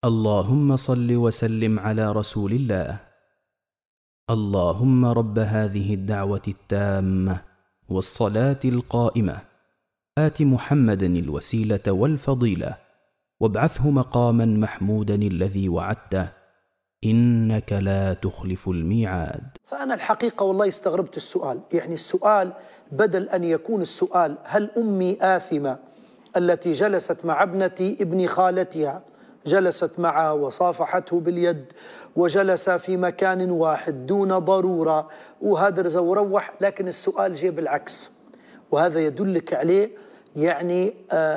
اللهم صل وسلم على رسول الله. اللهم رب هذه الدعوة التامة والصلاة القائمة آت محمدا الوسيلة والفضيلة وابعثه مقاما محمودا الذي وعدته إنك لا تخلف الميعاد. فأنا الحقيقة والله استغربت السؤال، يعني السؤال بدل أن يكون السؤال هل أمي آثمة التي جلست مع ابن خالتها، جلست معه وصافحته باليد وجلس في مكان واحد دون ضرورة وهدرز وروح، لكن السؤال جاء بالعكس، وهذا يدلك عليه يعني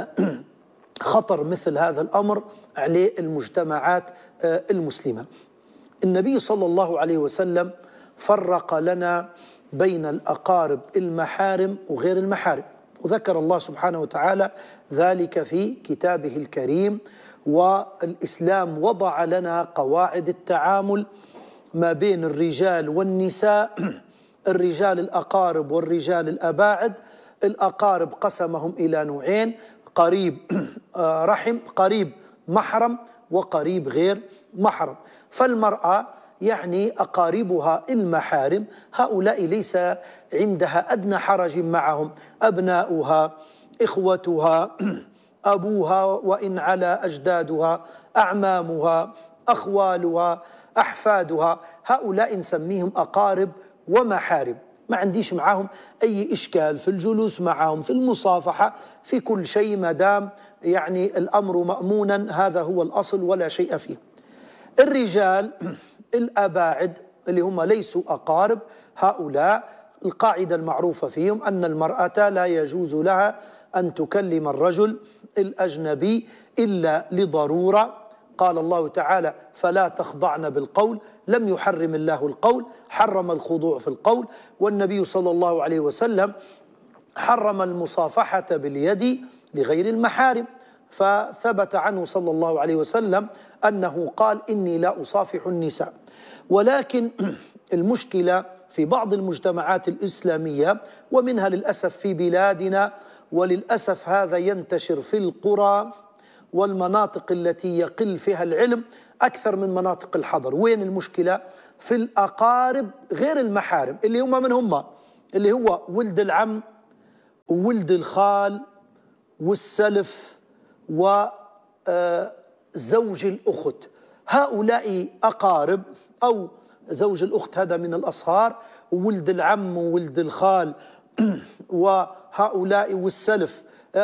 خطر مثل هذا الأمر عليه المجتمعات المسلمة. النبي صلى الله عليه وسلم فرق لنا بين الأقارب المحارم وغير المحارم، وذكر الله سبحانه وتعالى ذلك في كتابه الكريم. والإسلام وضع لنا قواعد التعامل ما بين الرجال والنساء، الرجال الأقارب والرجال الأباعد. الأقارب قسمهم إلى نوعين: قريب رحم، قريب محرم، وقريب غير محرم. فالمرأة يعني أقاربها المحارم هؤلاء ليس عندها أدنى حرج معهم، أبناؤها، إخوتها، أبوها وإن على أجدادها، أعمامها، أخوالها، أحفادها، هؤلاء نسميهم أقارب ومحارم. ما عنديش معهم أي إشكال في الجلوس معهم، في المصافحة، في كل شيء، ما دام يعني الأمر مأمونا، هذا هو الأصل ولا شيء فيه. الرجال الأباعد اللي هم ليسوا أقارب، هؤلاء القاعدة المعروفة فيهم أن المرأة لا يجوز لها أن تكلم الرجل الأجنبي إلا لضرورة. قال الله تعالى: فلا تخضعن بالقول. لم يحرم الله القول، حرم الخضوع في القول. والنبي صلى الله عليه وسلم حرم المصافحة باليد لغير المحارم، فثبت عنه صلى الله عليه وسلم أنه قال: إني لا أصافح النساء. ولكن المشكلة في بعض المجتمعات الإسلامية، ومنها للأسف في بلادنا، وللأسف هذا ينتشر في القرى والمناطق التي يقل فيها العلم أكثر من مناطق الحضر. وين المشكلة؟ في الأقارب غير المحارم، اللي هم من هم؟ اللي هو ولد العم وولد الخال والسلف وزوج الأخت. هؤلاء أقارب، أو زوج الأخت هذا من الأصهار، وولد العم وولد الخال وهؤلاء والسلف،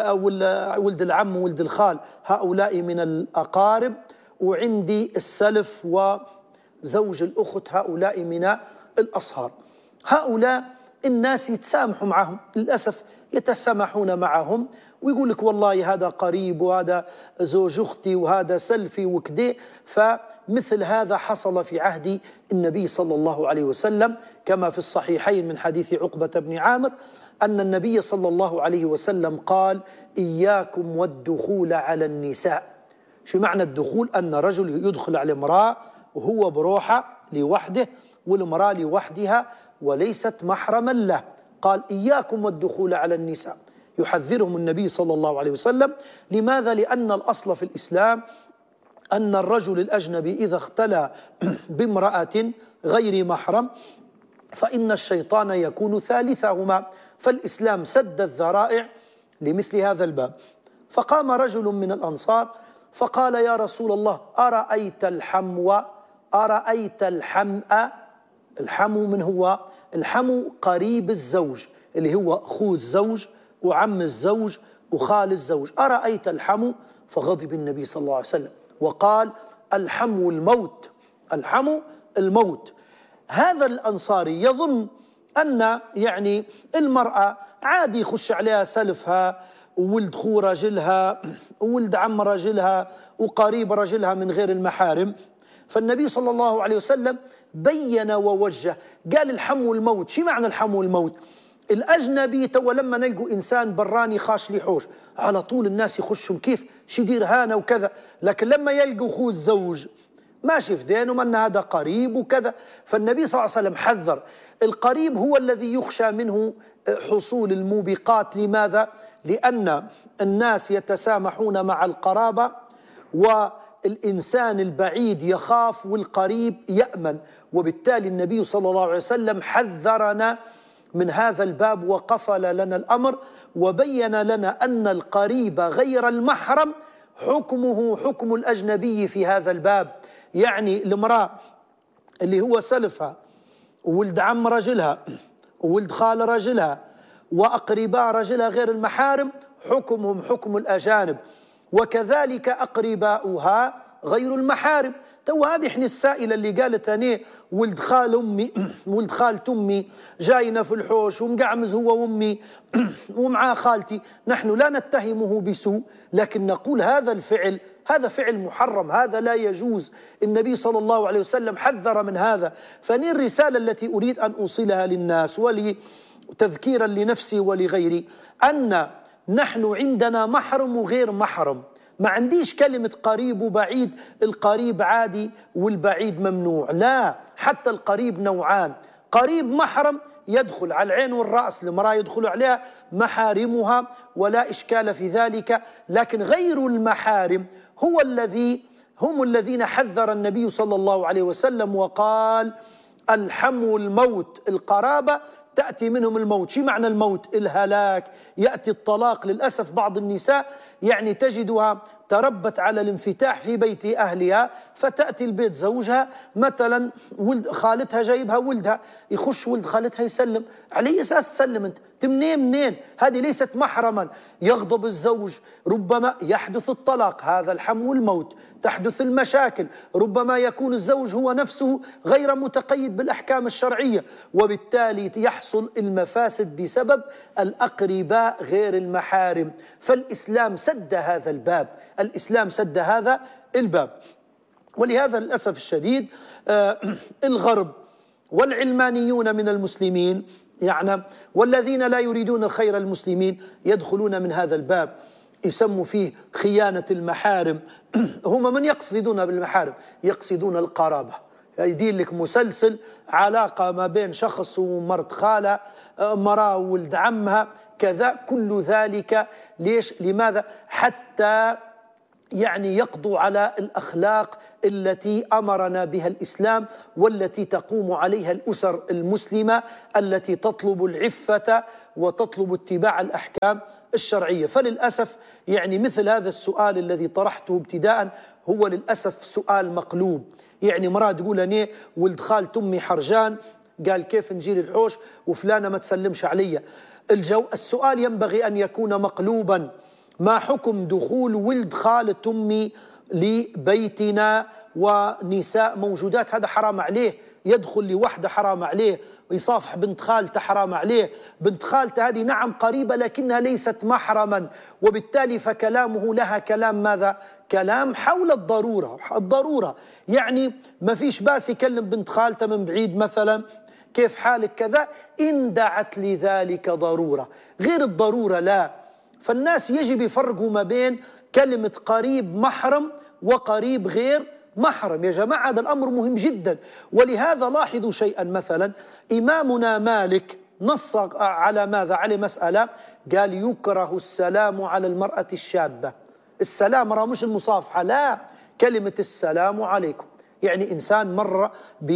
ولد العم وولد الخال، هؤلاء من الأقارب. وعندي السلف وزوج الأخت، هؤلاء من الأصهار. هؤلاء الناس يتسامحوا معهم، للأسف يتسامحون معهم، ويقول لك والله هذا قريب وهذا زوج أختي وهذا سلفي وكذا. فمثل هذا حصل في عهد النبي صلى الله عليه وسلم، كما في الصحيحين من حديث عقبة بن عامر أن النبي صلى الله عليه وسلم قال: إياكم والدخول على النساء. شو معنى الدخول؟ أن رجل يدخل على امرأة وهو بروحه لوحده، والمرأة لوحدها وليست محرما له. قال: إياكم والدخول على النساء، يحذرهم النبي صلى الله عليه وسلم. لماذا؟ لأن الأصل في الإسلام أن الرجل الأجنبي إذا اختلى بامرأة غير محرم فإن الشيطان يكون ثالثهما، فالإسلام سد الذرائع لمثل هذا الباب. فقام رجل من الأنصار فقال: يا رسول الله، أرأيت الحمو؟ أرأيت الحمأ؟ الحمو من هو؟ الحمو قريب الزوج، اللي هو أخو الزوج وعم الزوج وخال الزوج. أرأيت الحمو؟ فغضب النبي صلى الله عليه وسلم وقال: الحمو الموت، الحمو الموت. هذا الأنصاري يظن أن يعني المرأة عادي يخش عليها سلفها وولد خو رجلها وولد عم رجلها وقريب رجلها من غير المحارم. فالنبي صلى الله عليه وسلم بين ووجه، قال: الحمو الموت. شو معنى الحمو الموت؟ الأجنبي تو لما نلقوا إنسان براني خاش لي حوش على طول الناس يخشوا كيف شدير هانا وكذا، لكن لما يلقوا أخوه الزوج ماشي في دينهم أن هذا قريب وكذا. فالنبي صلى الله عليه وسلم حذر. القريب هو الذي يخشى منه حصول الموبقات. لماذا؟ لأن الناس يتسامحون مع القرابة، الإنسان البعيد يخاف والقريب يأمن، وبالتالي النبي صلى الله عليه وسلم حذرنا من هذا الباب وقفل لنا الأمر وبين لنا أن القريب غير المحرم حكمه حكم الأجنبي في هذا الباب. يعني المرأة اللي هو سلفها وولد عم رجلها وولد خال رجلها وأقرباء رجلها غير المحارم حكمهم حكم الأجانب، وكذلك أقرباؤها غير المحارم. تو هذه احنا السائلة اللي قالت أنا ولد خال أمي ولد خالة أمي جاينا في الحوش ومقعمز هو وأمي ومعاه خالتي، نحن لا نتهمه بسوء، لكن نقول هذا الفعل هذا فعل محرم، هذا لا يجوز. النبي صلى الله عليه وسلم حذر من هذا. فني الرسالة التي أريد أن أوصلها للناس ولتذكيرا لنفسي ولغيري أن نحن عندنا محرم وغير محرم. ما عنديش كلمة قريب وبعيد، القريب عادي والبعيد ممنوع، لا، حتى القريب نوعان، قريب محرم يدخل على العين والرأس، المرأة يدخل عليها محارمها ولا إشكال في ذلك، لكن غير المحارم هم الذين حذر النبي صلى الله عليه وسلم وقال الحم الموت، القرابة تأتي منهم الموت. شو معنى الموت؟ الهلاك، يأتي الطلاق. للأسف بعض النساء يعني تجدها تربت على الانفتاح في بيت أهلها، فتأتي البيت زوجها مثلا ولد خالتها جايبها ولدها، يخش ولد خالتها يسلم، على أساس تسلم أنت منين؟ هذه ليست محرما. يغضب الزوج، ربما يحدث الطلاق، هذا الحم والموت، تحدث المشاكل، ربما يكون الزوج هو نفسه غير متقيد بالأحكام الشرعية، وبالتالي يحصل المفاسد بسبب الأقرباء غير المحارم. فالإسلام سد هذا الباب، الإسلام سد هذا الباب. ولهذا للأسف الشديد الغرب والعلمانيون من المسلمين يعني والذين لا يريدون الخير المسلمين يدخلون من هذا الباب، يسموا فيه خيانة المحارم. هم من يقصدون بالمحارم؟ يقصدون القرابة، يدير لك مسلسل علاقة ما بين شخص ومرت خالة، مرأة وولد عمها، كذا، كل ذلك ليش؟ لماذا؟ حتى يعني يقضوا على الأخلاق التي أمرنا بها الإسلام والتي تقوم عليها الأسر المسلمة التي تطلب العفة وتطلب اتباع الأحكام الشرعية. فللأسف يعني مثل هذا السؤال الذي طرحته ابتداء هو للأسف سؤال مقلوب. يعني مرأة تقول أنا ولد خالة أمي حرجان، قال كيف نجي للحوش وفلانة ما تسلمش علي؟ السؤال ينبغي أن يكون مقلوبا. ما حكم دخول ولد خالة أمي لبيتنا ونساء موجودات؟ هذا حرام عليه. يدخل لوحده حرام عليه، ويصافح بنت خالته حرام عليه. بنت خالته هذه نعم قريبة لكنها ليست محرما، وبالتالي فكلامه لها كلام ماذا؟ كلام حول الضرورة. يعني ما فيش باس يكلم بنت خالته من بعيد مثلا، كيف حالك كذا، إن دعت لذلك ضرورة. غير الضرورة لا. فالناس يجب يفرقوا ما بين كلمة قريب محرم وقريب غير محرم. يا جماعة هذا الأمر مهم جدا. ولهذا لاحظوا شيئا، مثلا إمامنا مالك نص على ماذا؟ على مسألة، قال يكره السلام على المرأة الشابة. السلام مرة مش المصافحة، لا، كلمة السلام عليكم. يعني إنسان مر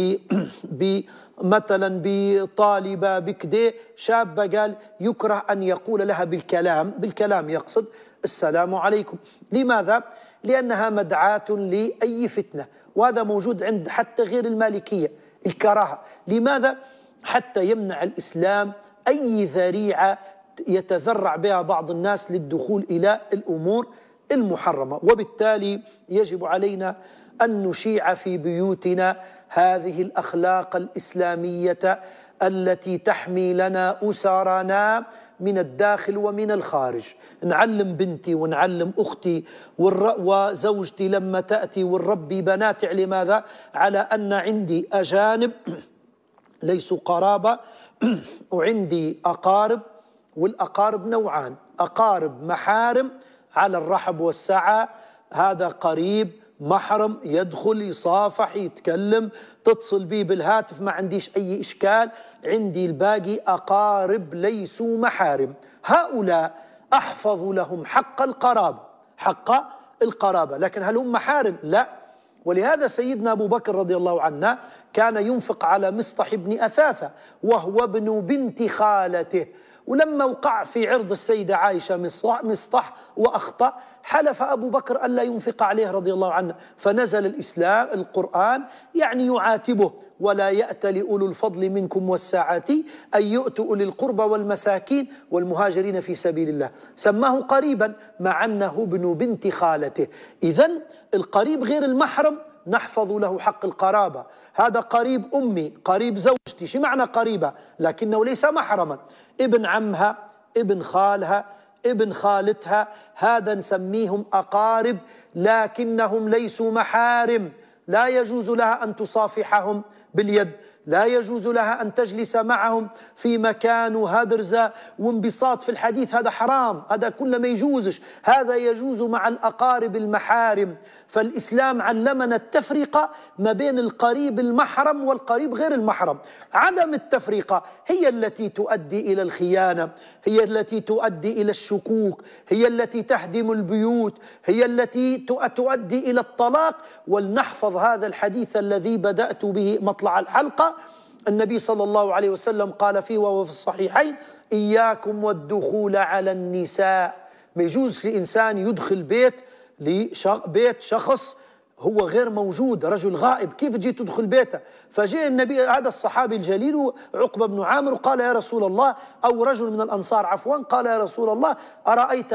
مثلا بطالبة بكده شابة، قال يكره أن يقول لها بالكلام يقصد السلام عليكم. لماذا؟ لأنها مدعاة لأي فتنة، وهذا موجود عند حتى غير المالكية، الكراهة. لماذا؟ حتى يمنع الإسلام أي ذريعة يتذرع بها بعض الناس للدخول إلى الأمور المحرمة. وبالتالي يجب علينا أن نشيع في بيوتنا هذه الأخلاق الإسلامية التي تحمي لنا أسرنا من الداخل ومن الخارج. نعلم بنتي ونعلم أختي وزوجتي لما تأتي ونربي بناتي على ماذا؟ على أن عندي أجانب ليسوا قرابة وعندي أقارب، والأقارب نوعان، أقارب محارم على الرحب والسعة، هذا قريب محرم يدخل يصافح يتكلم تتصل بي بالهاتف ما عنديش أي إشكال. عندي الباقي أقارب ليسوا محارم، هؤلاء أحفظ لهم حق القرابة، حق القرابة، لكن هل هم محارم؟ لا. ولهذا سيدنا أبو بكر رضي الله عنه كان ينفق على مصطح بن أثاثة وهو ابن بنت خالته، ولما وقع في عرض السيدة عائشة مصطح وأخطأ حلف أبو بكر ألا ينفق عليه رضي الله عنه، فنزل القرآن يعني يعاتبه: ولا يأت لأولو الفضل منكم والسعة أن يؤتوا أولي القربى والمساكين والمهاجرين في سبيل الله. سماه قريبا مع أنه ابن بنت خالته. إذن القريب غير المحرم نحفظ له حق القرابة. هذا قريب أمي، قريب زوجتي، شو معنى قريبة؟ لكنه ليس محرما. ابن عمها، ابن خالها، ابن خالتها، هذا نسميهم أقارب لكنهم ليسوا محارم. لا يجوز لها أن تصافحهم باليد، لا يجوز لها أن تجلس معهم في مكان وهدرزة وانبساط في الحديث، هذا حرام، هذا كله ما يجوزش. هذا يجوز مع الأقارب المحارم. فالإسلام علمنا التفرقة ما بين القريب المحرم والقريب غير المحرم. عدم التفرقة هي التي تؤدي إلى الخيانة، هي التي تؤدي إلى الشكوك، هي التي تهدم البيوت، هي التي تؤدي إلى الطلاق. ولنحفظ هذا الحديث الذي بدأت به مطلع الحلقة. النبي صلى الله عليه وسلم قال فيه وهو في الصحيحين: إياكم والدخول على النساء. ما يجوز لإنسان يدخل بيت شخص هو غير موجود، رجل غائب، كيف تجي تدخل بيته؟ فجاء النبي هذا الصحابي الجليل عقبة بن عامر قال: يا رسول الله، أو رجل من الأنصار عفوا، قال: يا رسول الله، أرأيت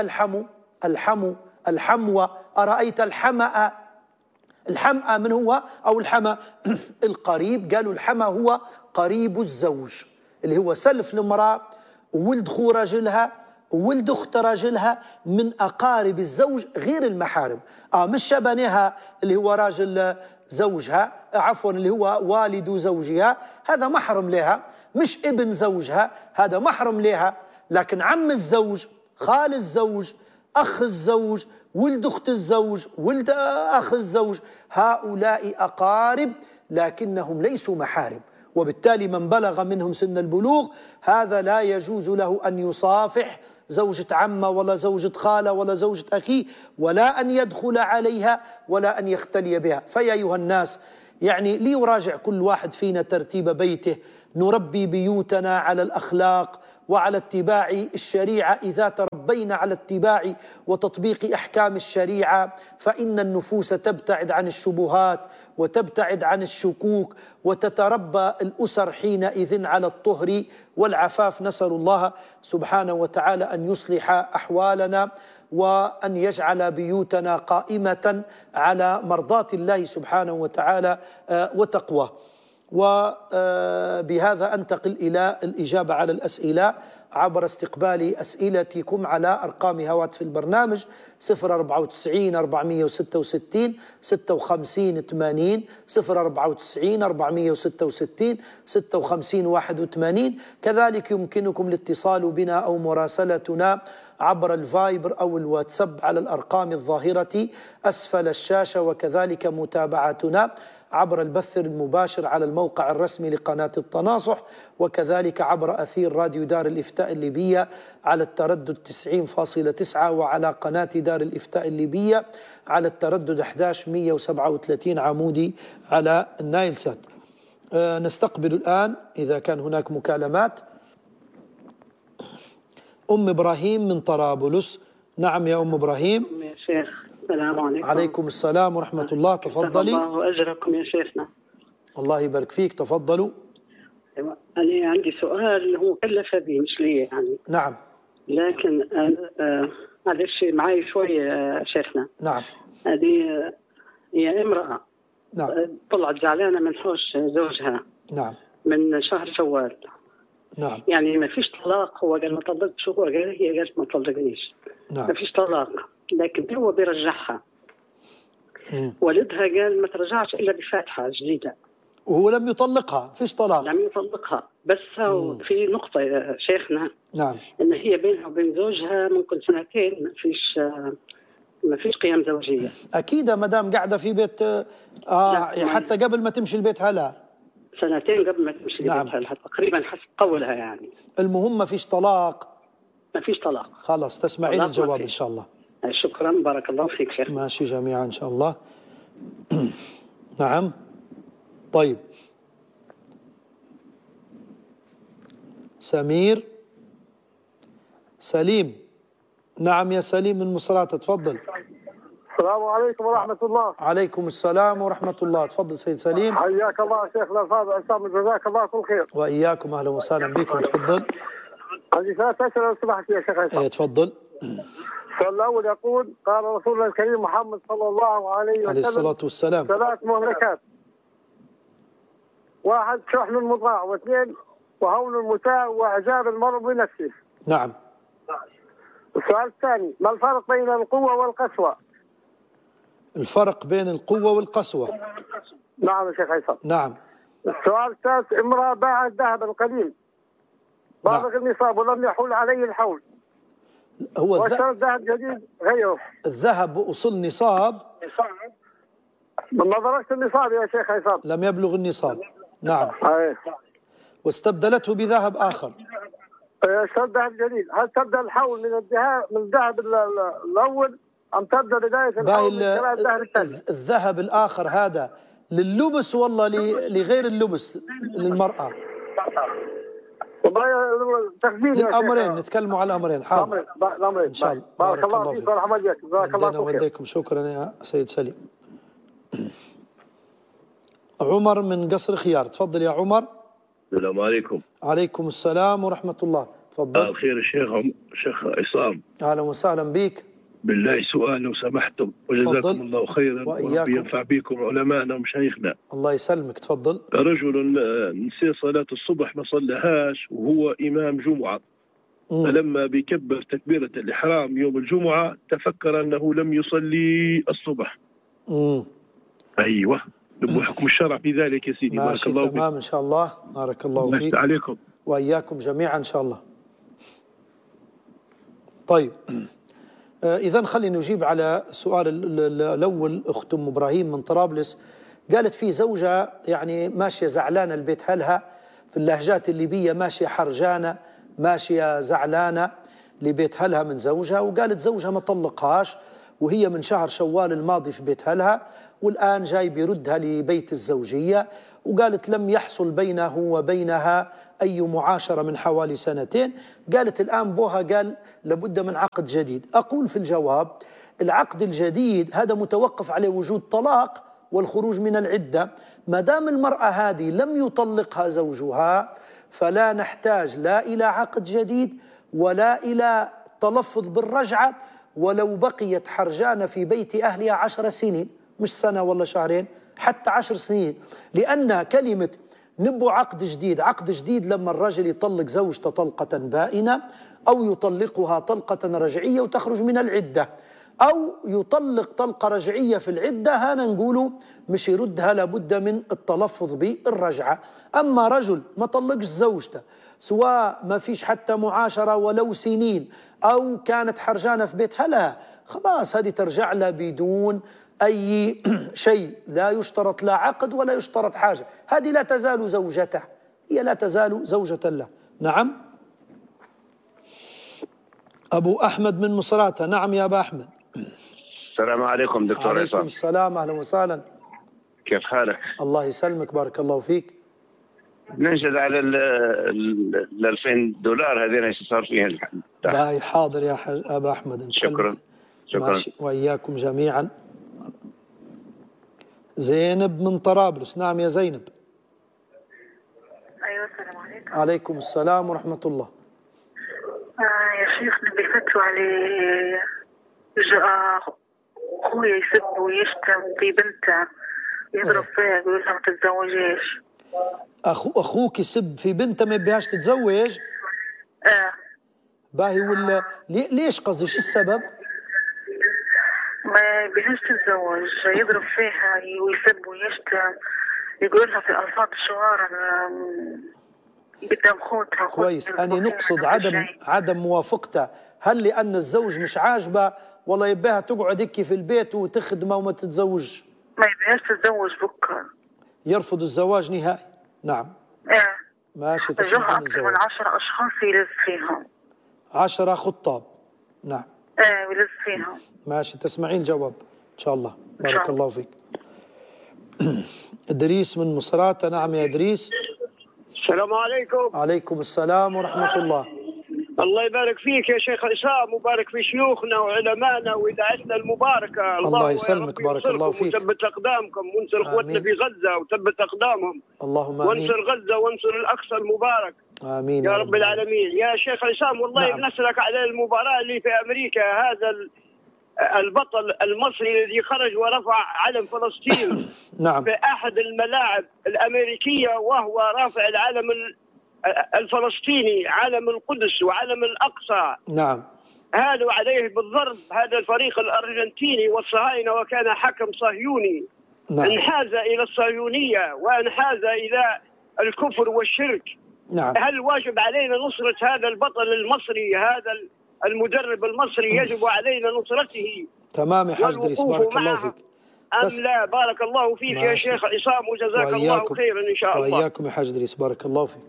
الحمو أرأيت الحمأ؟ الحمأ من هو؟ أو الحمأ القريب. قالوا الحمأ هو قريب الزوج، اللي هو سلف المرأة وولد خو رجلها وولد أخت رجلها، من أقارب الزوج غير المحارم. مش شبنها اللي هو راجل زوجها، عفوا اللي هو والد زوجها، هذا محرم لها. مش ابن زوجها، هذا محرم لها. لكن عم الزوج، خال الزوج، أخ الزوج، ولد أخت الزوج، ولد أخ الزوج، هؤلاء أقارب لكنهم ليسوا محارم. وبالتالي من بلغ منهم سن البلوغ هذا لا يجوز له أن يصافح زوجة عمه ولا زوجة خالة ولا زوجة أخيه، ولا أن يدخل عليها ولا أن يختلي بها. فيا أيها الناس، يعني ليراجع كل واحد فينا ترتيب بيته، نربي بيوتنا على الأخلاق وعلى اتباع الشريعة. إذا تربينا على اتباع وتطبيق أحكام الشريعة فإن النفوس تبتعد عن الشبهات وتبتعد عن الشكوك، وتتربى الأسر حينئذ على الطهر والعفاف. نسأل الله سبحانه وتعالى أن يصلح أحوالنا وأن يجعل بيوتنا قائمة على مرضاة الله سبحانه وتعالى وتقواه. وبهذا أنتقل إلى الإجابة على الأسئلة عبر استقبال أسئلتكم على أرقام هواتف البرنامج 094 466 56 80 094 466 56 81. كذلك يمكنكم الاتصال بنا أو مراسلتنا عبر الفايبر أو الواتساب على الأرقام الظاهرة أسفل الشاشة، وكذلك متابعتنا عبر البث المباشر على الموقع الرسمي لقناة التناصح، وكذلك عبر أثير راديو دار الإفتاء الليبية على التردد 90.9، وعلى قناة دار الإفتاء الليبية على التردد 11137 عمودي على النايل سات. نستقبل الآن إذا كان هناك مكالمات. أم إبراهيم من طرابلس. نعم يا أم إبراهيم. يا شيخ السلام عليكم. عليكم السلام ورحمة الله. تفضلي. الله أجركم يا شيخنا. الله يبارك فيك، تفضلوا. أنا عندي سؤال هو مكلفة به مش لي يعني. نعم. لكن هذا الشيء معي شوية شيخنا. نعم. هذه هي امرأة. نعم. طلعت زعلانة من حوش زوجها. نعم. من شهر شوال. نعم. يعني ما فيش طلاق، هو قال ما طلقتش، هو قال هي قالت ما طلقنيش. نعم. ما فيش طلاق، لكن هو بيرجعها. والدها قال ما ترجعش إلا بفاتحة جديدة، وهو لم يطلقها، فيش طلاق. لم يطلقها. بس في نقطة يا شيخنا. نعم. إن هي بينها وبين زوجها ممكن سنتين ما فيش قيام زوجية. أكيد ما دام قاعدة في بيت حتى قبل ما تمشي البيت هلا. سنتين قبل ما تمشي البيت هلا تقريبا حسب قولها يعني. المهم ما فيش طلاق. ما فيش طلاق. خلاص تسمعين الجواب إن شاء الله. شكرا، بارك الله فيك شيخ. ماشي جميعا إن شاء الله. نعم. طيب سليم. نعم يا سليم من مصراتة، تفضل. السلام عليكم ورحمة الله. عليكم السلام ورحمة الله. تفضل سيد سليم. حياك الله شيخنا الفاضل عصام، جزاك الله كل خير. وإياكم، أهلا وسهلا بكم. تفضل. عندي 3 أسئلة لو سمحت يا شيخ عصام. تفضل. السؤال الأول يقول: قال رسولنا الكريم محمد صلى الله عليه وسلم عليه الصلاة والسلام 3 مهلكات: 1 شحن المطاع، و2 وهول المساء، وإعجاب المرء بنفسه. نعم. السؤال الثاني: ما الفرق بين القوة والقسوة؟ الفرق بين القوة والقسوة. نعم يا شيخ عصام. نعم. السؤال الثالث: امرأة باعت ذهبا قليل بالغ النصاب ولم يحول عليه الحول، هو واشترى ذهب جديد غيره. الذهب وصل نصاب، ما بلغت النصاب يا شيخ عصام. لم يبلغ النصاب. نعم. أيه. واستبدلته بذهب آخر. اشترى ذهب جديد، هل تبدأ الحول من الذهب الأول أم تبدأ بداية الحول من الذهب الثاني؟ الذهب الآخر هذا لللبس والله لغير اللبس للمرأة؟ الأمرين، نتكلموا على الأمرين. حاضر إن شاء الله. بارك الله فيك ورحمة الله. جزاك الله خير. وديكم. شكرا يا سيد سليم. عمر من قصر خيار، تفضل يا عمر. السلام عليكم. عليكم السلام ورحمة الله. تفضل. الخير الشيخ عصام. أهلا وسهلا بك. بالله سؤال لو سمحتم، وجزاكم الله خيرا وربي ينفع بكم علماءنا ومشايخنا. الله يسلمك. تفضل. رجل نسي صلاة الصبح ما صلىهاش وهو إمام جمعة، فلما بيكبر تكبيرة الإحرام يوم الجمعة تفكر أنه لم يصلي الصبح. أيوه، نبغى حكم الشرع في ذلك يا سيدي. بارك الله فيك. تمام إن شاء الله. بارك الله فيك. عليكم وإياكم جميعا إن شاء الله. طيب إذا خلينا نجيب على سؤال الأول. أخت أم إبراهيم من طرابلس قالت في زوجة يعني ماشية زعلانة البيت هلها، في اللهجات الليبية ماشية حرجانة، ماشية زعلانة لبيت هلها من زوجها، وقالت زوجها ما طلقهاش وهي من شهر شوال الماضي في بيت هلها، والآن جاي بيردها لبيت الزوجية، وقالت لم يحصل بينه وبينها أي معاشرة من حوالي 2 سنين. قالت الآن بوها قال لابد من عقد جديد. أقول في الجواب: العقد الجديد هذا متوقف على وجود طلاق والخروج من العدة. ما دام المرأة هذه لم يطلقها زوجها فلا نحتاج لا إلى عقد جديد ولا إلى تلفظ بالرجعة، ولو بقيت حرجانة في بيت أهلها 10 سنين، مش سنة ولا شهرين، حتى 10 سنين. لأن كلمة نبو عقد جديد، عقد جديد لما الرجل يطلق زوجته طلقة بائنة، أو يطلقها طلقة رجعية وتخرج من العدة، أو يطلق طلقة رجعية في العدة، هنا نقولوا مش يردها لابد من التلفظ بالرجعة. أما رجل ما طلقش زوجته سواء ما فيش حتى معاشرة ولو سنين، أو كانت حرجانة في بيت هلها، خلاص هذه ترجع لها بدون أي شيء، لا يشترط لا عقد ولا يشترط حاجة، هذه لا تزال زوجته، هي لا تزال زوجة له. نعم. أبو أحمد من مصراتة. نعم يا أبا أحمد. السلام عليكم دكتور عصام. عليكم السلام، أهلا وسهلا. كيف حالك؟ الله يسلمك، بارك الله فيك. ننشد على ال $2000 هذين ايش صار فيها؟ باي حاضر يا أبا أحمد. شكرا. ماشي. وإياكم جميعا. زينب من طرابلس. نعم يا زينب. أيوة السلام عليكم. عليكم السلام ورحمة الله. يا شيخ نبي فتوى على أخويا يسب ويشتم في بنته، يضرب فيها يقول لها ما تتزوجيش. أخوك يسب في بنته ما يبيهاش تتزوج؟ باهي. ولا ليش قصدي شو السبب؟ ما يبيهاش تتزوج، يضرب فيها ويسب ويشتم، يقول لها في ألفاظ شوارع قدام خوتها. كويس. أنا نقصد عدم موافقته، هل لأن الزوج مش عاجبه ولا يبيها تقعد هيك في البيت وتخدمه وما تتزوج؟ ما يبيهاش تتزوج بكره، يرفض الزواج نهائي. نعم. ماشي. جوها أكثر من 10 أشخاص يلز فيهم. 10 خطاب. نعم. ولز فيها. ماشي، تسمعين الجواب إن شاء الله. بارك الله فيك. إدريس من مصراتة. نعم يا إدريس. السلام عليكم. عليكم السلام ورحمة الله. الله يبارك فيك يا شيخ عصام، وبارك في شيوخنا وعلمائنا وإذاعتنا المباركة. الله يسلمك. بارك الله فيك. وثبت أقدامكم وانصر إخوتنا في غزة وثبت أقدامهم. اللهم آمين. وانصر غزة وانصر الأقصى المبارك. آمين يا رب العالمين. يا شيخ عصام والله بنسألك على المباراة اللي في أمريكا، هذا البطل المصري الذي خرج ورفع علم فلسطين نعم. في أحد الملاعب الأمريكية، وهو رافع العلم الفلسطيني، علم القدس وعلم الأقصى. نعم. هالوا عليه بالضرب هذا الفريق الأرجنتيني والصهاينة، وكان حكم صهيوني. نعم. انحاز إلى الصهيونية وانحاز إلى الكفر والشرك. نعم. هل واجب علينا نصرة هذا البطل المصري، هذا المدرب المصري؟ يجب علينا نصرته. تمام يا حاج إدريس. بارك الله فيك. أم لا؟ بارك الله فيك يا شيخ عصام، وجزاك الله خيرا إن شاء الله. وإياكم يا حاج إدريس. بارك الله فيك.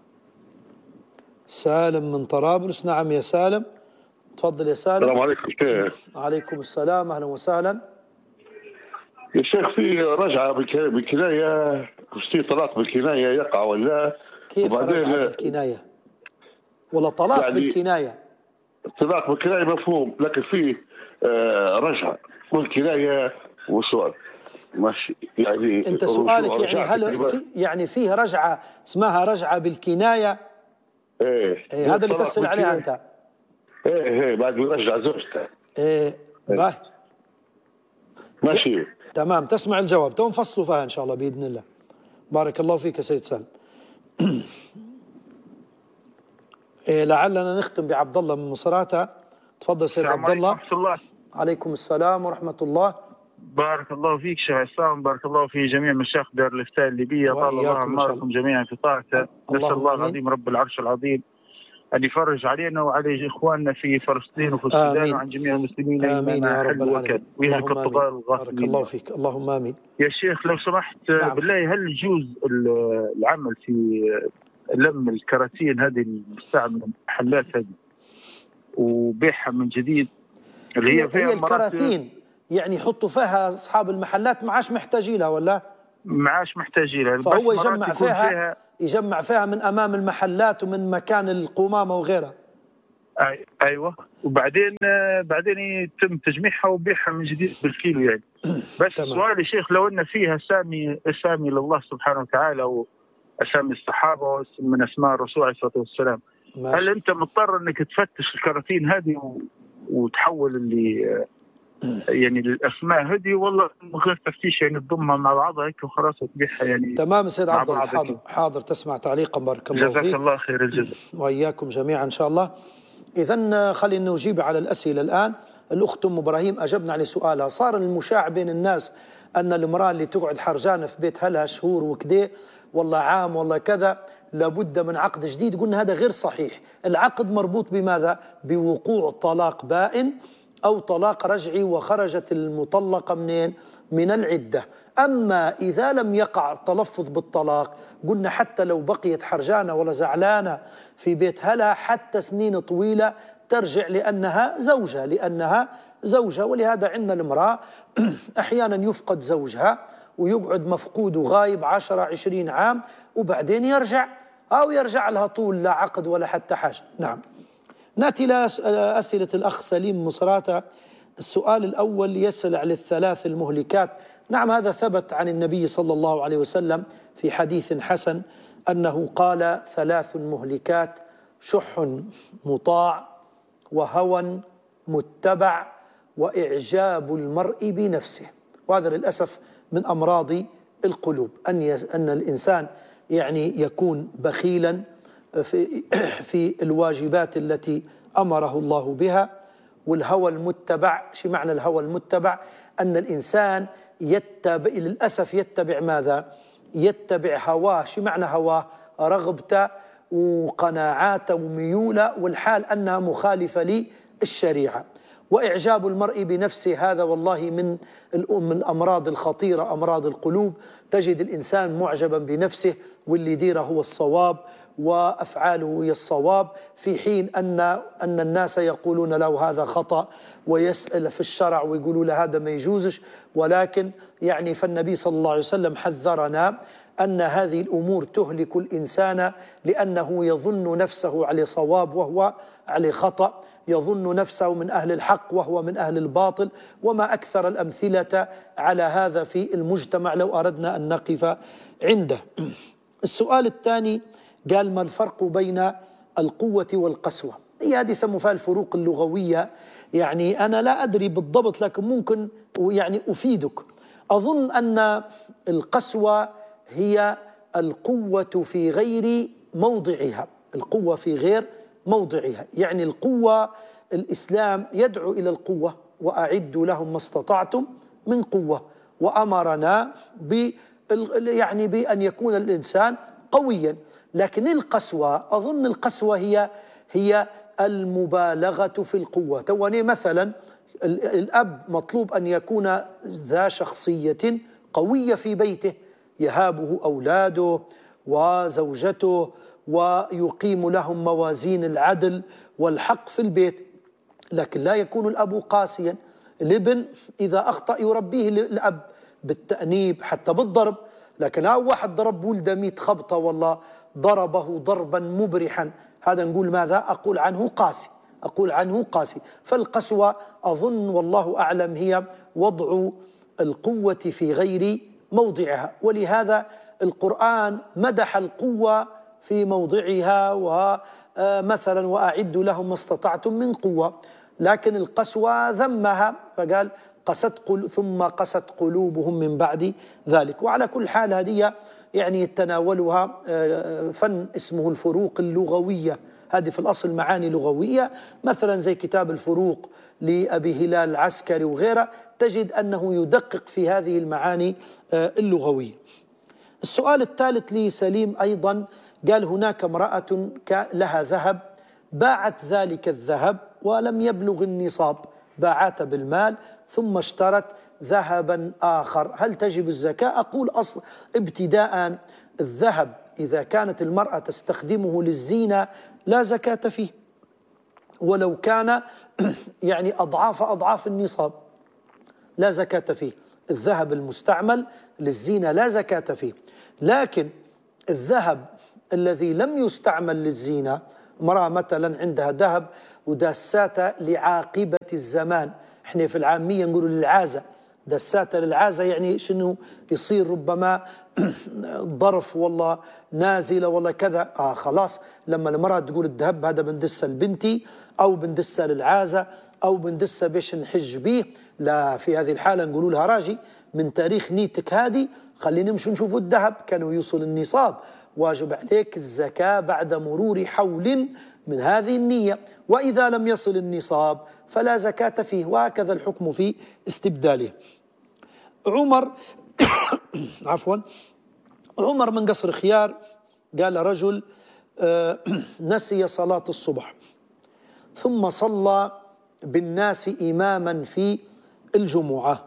سالم من طرابلس. نعم يا سالم، تفضل يا سالم. السلام عليكم شيخ. عليكم السلام، أهلا وسهلا يا شيخ. في رجعة بالكناية، في طلاق بالكناية يقع ولا؟ كيف رجعة بالكناية ولا طلاق يعني بالكناية؟ طلاق بالكناية مفهوم، لكن في رجعة بالكناية وسؤال ماشي. يعني أنت سؤالك يعني هل فيه رجعة اسمها رجعة بالكناية؟ إيه هذا اللي تسأل عليها أنت. إيه بعد ما يرجع زوجته. باي ماشي تمام. تسمع الجواب تو نفصلوا فيها إن شاء الله بإذن الله. بارك الله فيك يا سيد سالم. لعلنا نختم بعبد الله من مصراتة. تفضل سيد عبد الله. عليكم السلام ورحمة الله. بارك الله فيك شيخ عصام، بارك الله في جميع مشايخ دار الافتاء الليبية، طال الله أعماركم جميعا في طاعته. نسأل الله العظيم رب العرش العظيم أن يفرج علينا وعلى إخواننا في فلسطين وفي السودان وعن جميع المسلمين. آمين يا رب العالمين. ويهلك الطغاة الغاصبين. بارك الله فيك. اللهم آمين. يا شيخ لو سمحت بالله، هل يجوز العمل في لم الكراتين هذه المستعملة المحلات هذه وبيعها من جديد، اللي هي فيها الكراتين يعني يحطوا فيها أصحاب المحلات، ما عادش محتاجين لها ولا؟ ما عادش محتاجين لها، فهو يجمع فيها من أمام المحلات ومن مكان القمامة وغيرها. أيوة. وبعدين يتم تجميعها وبيعها من جديد بالكيلو يعني. بس سؤالي يا شيخ، لو أن فيها أسامي لله سبحانه وتعالى وأسامي الصحابة من أسماء الرسول عليه الصلاة والسلام، هل أنت مضطر أنك تفتش الكراتين هذه وتحول اللي يعني الأسماء هذه، والله من غير تفتيش يعني تضمها مع بعضها هيك وخلاص وتبيعها يعني؟ تمام سيد عبد الله. حاضر تسمع تعليقا. بارك الله فيك. جزاك الله خير الجزاء. وإياكم جميعا إن شاء الله. إذن خلينا نجيب على الأسئلة الآن. الأخت أم إبراهيم أجبنا على سؤالها. صار المشاع بين الناس أن المرأة اللي تقعد حرجانة في بيت هلها شهور وكده والله عام والله كذا لابد من عقد جديد. قلنا هذا غير صحيح. العقد مربوط بماذا؟ بوقوع طلاق بائن أو طلاق رجعي وخرجت المطلقة منين؟ من العدة. أما إذا لم يقع التلفظ بالطلاق قلنا حتى لو بقيت حرجانة ولا زعلانة في بيت هلها حتى سنين طويلة ترجع لأنها زوجها. ولهذا عندنا المرأة أحيانا يفقد زوجها ويقعد مفقود وغايب 10-20 عام وبعدين يرجع لها طول لا عقد ولا حتى حاجة. نعم. نأتي إلى أسئلة الأخ سليم مصراتة. السؤال الأول يسأل عن الثلاث المهلكات. نعم هذا ثبت عن النبي صلى الله عليه وسلم في حديث حسن أنه قال 3 مهلكات: شح مطاع، وهوى متبع، وإعجاب المرء بنفسه. وهذا للأسف من أمراض القلوب، أن الإنسان يعني يكون بخيلا في الواجبات التي أمره الله بها. والهوى المتبع، شو معنى الهوى المتبع؟ أن الإنسان للأسف يتبع ماذا؟ يتبع هواه. شو معنى هواه؟ رغبته وقناعاته وميوله، والحال أنها مخالفة للشريعة. وإعجاب المرء بنفسه هذا والله من الأمراض الخطيرة، أمراض القلوب. تجد الإنسان معجبا بنفسه واللي يديره هو الصواب وأفعاله هي الصواب، في حين أن الناس يقولون له هذا خطأ، ويسأل في الشرع ويقولوا له هذا ما يجوزش. ولكن يعني فالنبي صلى الله عليه وسلم حذرنا أن هذه الأمور تهلك الإنسان، لأنه يظن نفسه على صواب وهو على خطأ، يظن نفسه من أهل الحق وهو من أهل الباطل، وما أكثر الأمثلة على هذا في المجتمع لو أردنا أن نقف عنده. السؤال الثاني قال: ما الفرق بين القوة والقسوة؟ هي هذه يسموا فيها الفروق اللغوية، يعني أنا لا أدري بالضبط لكن ممكن يعني أفيدك. أظن أن القسوة هي القوة في غير موضعها، القوة في غير موضعها، يعني القوة الإسلام يدعو إلى القوة، وأعدوا لهم ما استطعتم من قوة، وأمرنا يعني بأن يكون الإنسان قويا. لكن القسوة أظن القسوة هي المبالغة في القوة. تواني مثلا الأب مطلوب أن يكون ذا شخصية قوية في بيته، يهابه أولاده وزوجته ويقيم لهم موازين العدل والحق في البيت. لكن لا يكون الأب قاسيا. الابن إذا أخطأ يربيه الأب بالتأنيب حتى بالضرب، لكن أو واحد ضرب ولده 100 خبطة والله ضربه ضربا مبرحا، هذا نقول ماذا؟ أقول عنه قاسي، أقول عنه قاسي. فالقسوة أظن والله أعلم هي وضع القوة في غير موضعها، ولهذا القرآن مدح القوة في موضعها، ومثلا وأعدوا لهم ما استطعتم من قوة، لكن القسوة ذمها فقال ثم قست قلوبهم من بعد ذلك. وعلى كل حال هذه يعني يتناولها فن اسمه الفروق اللغوية، هذه في الأصل معاني لغوية، مثلا زي كتاب الفروق لأبي هلال العسكري وغيره، تجد أنه يدقق في هذه المعاني اللغوية. السؤال الثالث لسليم أيضا قال: هناك امرأة لها ذهب، باعت ذلك الذهب ولم يبلغ النصاب، باعته بالمال ثم اشترت ذهبا آخر، هل تجب الزكاة؟ أقول أصل ابتداء الذهب إذا كانت المرأة تستخدمه للزينة لا زكاة فيه، ولو كان يعني أضعاف النصاب لا زكاة فيه. الذهب المستعمل للزينة لا زكاة فيه. لكن الذهب الذي لم يستعمل للزينة، امرأة مثلا عندها ذهب وداساته لعاقبة الزمان، احنا في العامية نقول للعازة، داساته للعازة يعني شنو؟ يصير ربما ظرف والله نازلة والله كذا، خلاص لما المرأة تقول الذهب هذا بندسه لبنتي أو بندسه للعازة أو بندسه باش نحج به، لا، في هذه الحالة نقولوا لها راجي من تاريخ نيتك هذه خلينا نمشي نشوفوا الذهب، كانوا يوصل النصاب واجب عليك الزكاة بعد مرور حول من هذه النية، وإذا لم يصل النصاب فلا زكاة فيه، وهكذا الحكم في استبداله. عمر عمر من قصر خيار قال: رجل نسي صلاة الصبح ثم صلى بالناس إماما في الجمعة،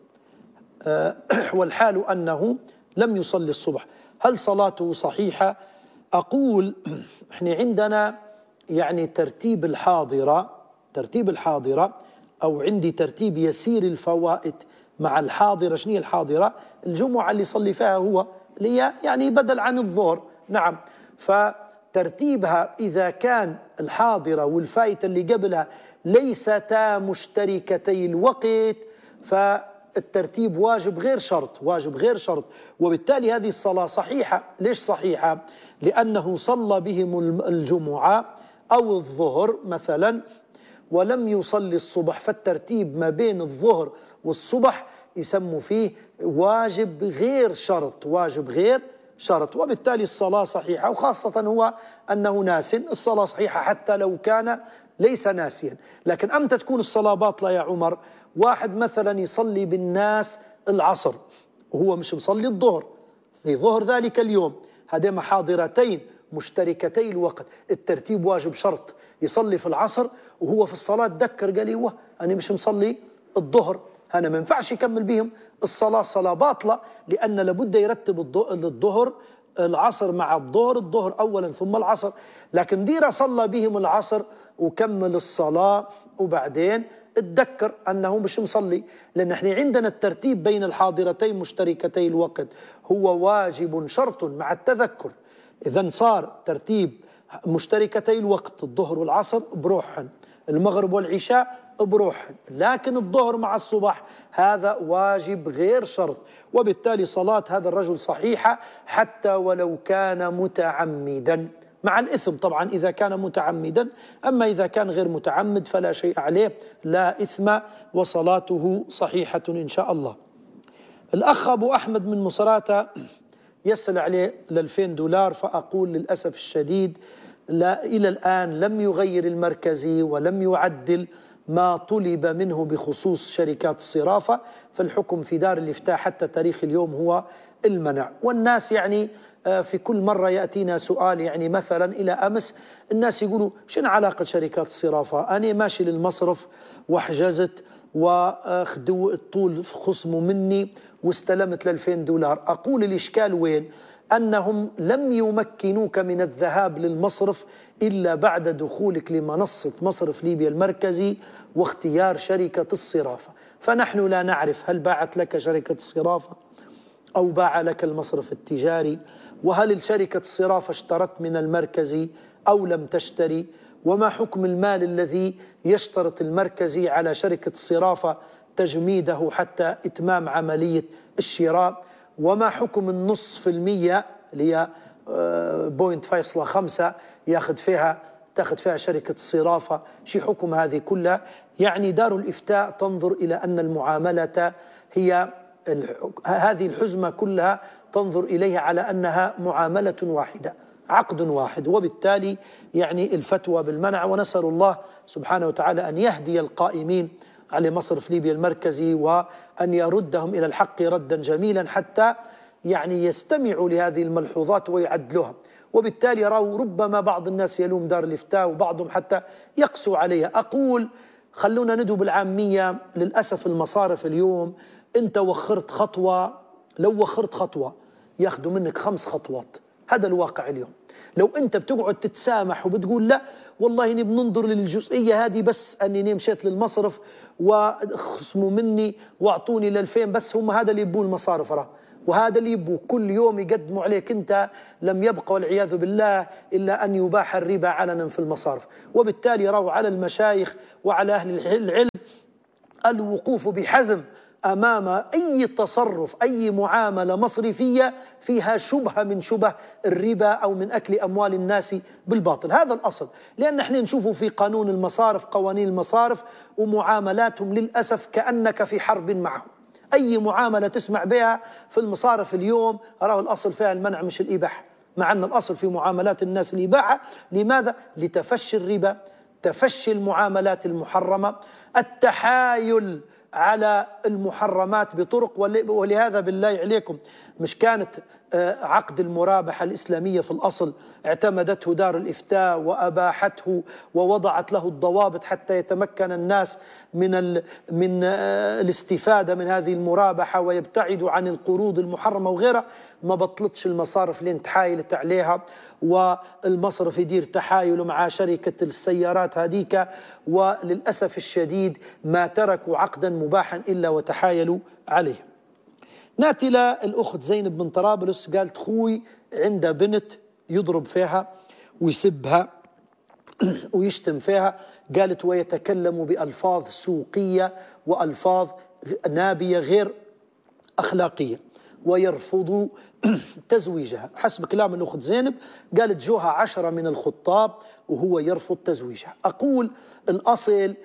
والحال أنه لم يصلي الصبح، هل صلاته صحيحة؟ أقول احنا عندنا يعني ترتيب الحاضرة أو عندي ترتيب يسير الفوائد مع الحاضرة. شنو هي الحاضرة؟ الجمعة اللي يصلي فيها هو، اللي هي يعني بدل عن الظهر، نعم. فترتيبها إذا كان الحاضرة والفائتة اللي قبلها ليستا مشتركتي الوقت فالترتيب واجب غير شرط، وبالتالي هذه الصلاة صحيحة. ليش صحيحة؟ لأنه صلى بهم الجمعة أو الظهر مثلا ولم يصلي الصبح، فالترتيب ما بين الظهر والصبح يسموا فيه واجب غير شرط، وبالتالي الصلاة صحيحة، وخاصة هو أنه ناس، الصلاة صحيحة حتى لو كان ليس ناسيا. لكن أمتى تكون الصلاة باطلة يا عمر؟ واحد مثلا يصلي بالناس العصر وهو مش مصلي الظهر في ظهر ذلك اليوم، هذين حاضرتين مشتركتي الوقت، الترتيب واجب شرط، يصلي في العصر وهو في الصلاة تذكر قال لي أنا مش مصلي الظهر، أنا ما ينفعش يكمل بهم الصلاة، صلاة باطلة، لأن لابد يرتب الظهر العصر مع الظهر، الظهر أولا ثم العصر، لكن ديرة صلى بهم العصر وكمل الصلاة وبعدين اتذكر أنه مش مصلي، لأن احنا عندنا الترتيب بين الحاضرتين مشتركتي الوقت هو واجب شرط مع التذكر. إذن صار ترتيب مشتركتي الوقت الظهر والعصر بروحهن، المغرب والعشاء بروحهن، لكن الظهر مع الصبح هذا واجب غير شرط، وبالتالي صلاة هذا الرجل صحيحة حتى ولو كان متعمدا، مع الإثم طبعا إذا كان متعمدا، أما إذا كان غير متعمد فلا شيء عليه، لا إثم وصلاته صحيحة إن شاء الله. الأخ أبو أحمد من مصراتة يسأل عليه $2000، فأقول للأسف الشديد لا إلى الآن لم يغير المركزي ولم يعدل ما طلب منه بخصوص شركات الصرافة، فالحكم في دار الإفتاء حتى تاريخ اليوم هو المنع. والناس يعني في كل مرة يأتينا سؤال، يعني مثلا إلى أمس الناس يقولوا شنو علاقة شركات الصرافة؟ أنا ماشي للمصرف واحجزت وخدوا الطول خصموا مني واستلمت $2000. أقول الإشكال وين؟ أنهم لم يمكنوك من الذهاب للمصرف إلا بعد دخولك لمنصة مصرف ليبيا المركزي واختيار شركة الصرافة، فنحن لا نعرف هل باعت لك شركة الصرافة أو باع لك المصرف التجاري، وهل الشركة الصرافة اشترت من المركزي أو لم تشتري، وما حكم المال الذي يشترط المركزي على شركة الصرافة تجميده حتى إتمام عملية الشراء، وما حكم النصف المية اللي هي 0.5 تاخذ فيها شركة الصرافة، شي حكم هذه كلها؟ يعني دار الإفتاء تنظر إلى أن المعاملة هي هذه الحزمة كلها تنظر إليها على أنها معاملة واحدة، عقد واحد، وبالتالي يعني الفتوى بالمنع. ونسأل الله سبحانه وتعالى أن يهدي القائمين على مصرف ليبيا المركزي وأن يردهم إلى الحق ردا جميلا حتى يعني يستمعوا لهذه الملحوظات ويعدلوها. وبالتالي رأوا ربما بعض الناس يلوم دار الإفتاء وبعضهم حتى يقسوا عليها. أقول خلونا ندعو بالعامية، للأسف المصارف اليوم أنت وخرت خطوة، لو وخرت خطوة ياخذوا منك 5 خطوات، هذا الواقع اليوم. لو أنت بتقعد تتسامح وبتقول لا والله إني بننظر للجزئية هذه بس أني مشيت للمصرف وخصموا مني واعطوني ل2000 بس، هم هذا اللي يبوه المصارف وهذا اللي يبوه كل يوم يقدموا عليك أنت، لم يبقى والعياذ بالله إلا أن يباح الربا علنا في المصارف. وبالتالي رووا على المشايخ وعلى أهل العلم الوقوف بحزم أمام أي تصرف، أي معاملة مصرفية فيها شبهة من شبه الربا أو من أكل أموال الناس بالباطل. هذا الأصل، لأن احنا نشوفه في قانون المصارف، قوانين المصارف ومعاملاتهم للأسف كأنك في حرب معهم. أي معاملة تسمع بها في المصارف اليوم أراه الأصل فيها المنع مش الإباحة، مع أن الأصل في معاملات الناس الإباحة. لماذا؟ لتفشي الربا، تفشي المعاملات المحرمة، التحايل على المحرمات بطرق. ولهذا بالله عليكم مش كانت عقد المرابحة الإسلامية في الأصل اعتمدته دار الإفتاء وأباحته ووضعت له الضوابط حتى يتمكن الناس من الاستفادة من هذه المرابحة ويبتعدوا عن القروض المحرمة وغيرها. ما بطلتش المصارف اللي تحايلت عليها، والمصرف يدير تحايل مع شركة السيارات هذيك، وللأسف الشديد ما تركوا عقدا مباحا إلا وتحايلوا عليه. ناتي للأخت زينب من طرابلس، قالت خوي عنده بنت يضرب فيها ويسبها ويشتم فيها، قالت ويتكلم بألفاظ سوقية وألفاظ نابية غير أخلاقية ويرفض تزويجها. حسب كلام الأخت زينب قالت جوها 10 من الخطاب وهو يرفض تزويجها. أقول الأصل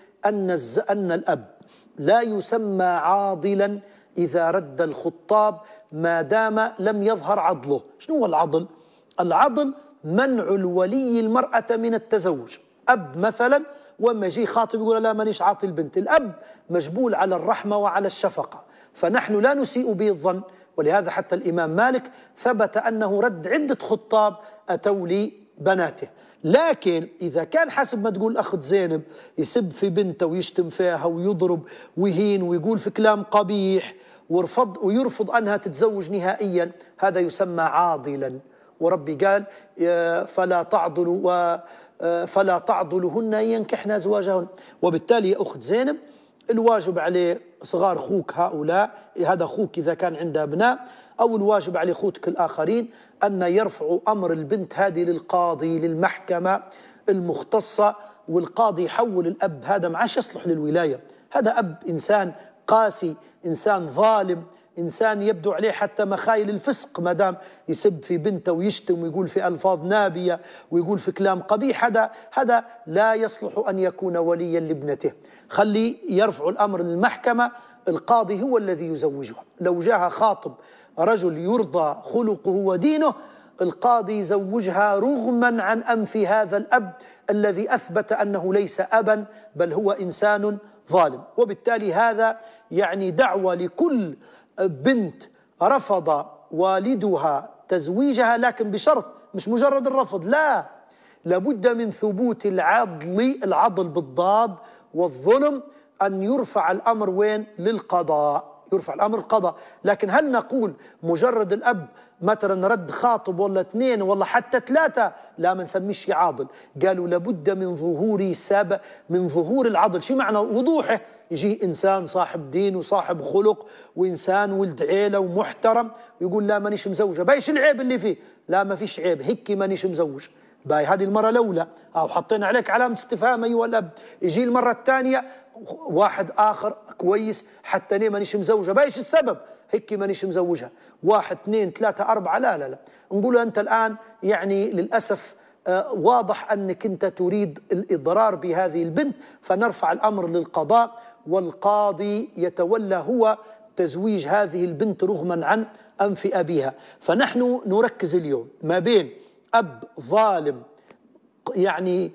أن الأب لا يسمى عاضلا إذا رد الخطاب ما دام لم يظهر عضله. شنو هو العضل؟ العضل منع الولي المرأة من التزوج. أب مثلا وما يجي خاطب يقول لا مانيش عاطي البنت، الأب مجبول على الرحمة وعلى الشفقة، فنحن لا نسيء به الظن. ولهذا حتى الإمام مالك ثبت أنه رد عدة خطاب أتوا لبناته. لكن إذا كان حسب ما تقول أخت زينب يسب في بنته ويشتم فيها ويضرب ويهين ويقول في كلام قبيح ويرفض أنها تتزوج نهائيا، هذا يسمى عاضلا. وربي قال فلا تعضلهن ينكحن أزواجهن. وبالتالي يا أخت زينب الواجب عليه صغار أخوك هؤلاء، هذا أخوك إذا كان عنده أبناء، أو الواجب على أخوتك الآخرين أن يرفعوا أمر البنت هذه للقاضي، للمحكمة المختصة، والقاضي يحول الأب هذا ما عادش يصلح للولاية. هذا أب إنسان قاسي، إنسان ظالم، إنسان يبدو عليه حتى مخايل الفسق ما دام يسب في بنته ويشتم ويقول في ألفاظ نابية ويقول في كلام قبيح. هذا لا يصلح أن يكون وليا لابنته. خلي يرفع الأمر للمحكمة، القاضي هو الذي يزوجها. لو جاء خاطب رجل يرضى خلقه ودينه، القاضي يزوجها رغما عن أنف هذا الأب الذي أثبت أنه ليس أبا بل هو إنسان ظالم. وبالتالي هذا يعني دعوة لكل بنت رفض والدها تزويجها، لكن بشرط، مش مجرد الرفض، لا، لابد من ثبوت العضل بالضاد والظلم، أن يرفع الأمر وين؟ للقضاء، يرفع الأمر القضاء. لكن هل نقول مجرد الأب مثلا رد خاطب ولا اثنين ولا حتى ثلاثة لا ما نسميش عاضل؟ قالوا لابد من ظهور العضل. شو معنى وضوحه؟ يجي إنسان صاحب دين وصاحب خلق وإنسان ولد عيلة ومحترم يقول لا مانيش مزوجة، بايش العيب اللي فيه؟ لا ما فيش عيب، هيك مانيش مزوج. باي هذه المرة الأولى أو حطينا عليك علامة استفهام أيها الأب. يجي المرة الثانية واحد آخر كويس حتى ليه مانيش مزوجة، بايش السبب؟ هيك مانيش مزوجها. 1 2 3 4 لا نقول أنت الآن يعني للأسف واضح أنك أنت تريد الإضرار بهذه البنت، فنرفع الأمر للقضاء، والقاضي يتولى هو تزويج هذه البنت رغما عن أنف أبيها. فنحن نركز اليوم ما بين أب ظالم يعني